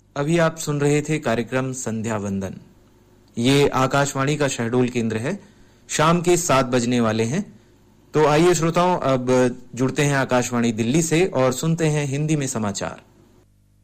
अभी आप सुन रहे थे कार्यक्रम संध्या वंदन। ये आकाशवाणी का शहडोल केंद्र है। शाम के 7 बजने वाले हैं। तो आइए श्रोताओं, अब जुड़ते हैं आकाशवाणी दिल्ली से और सुनते हैं हिंदी में समाचार।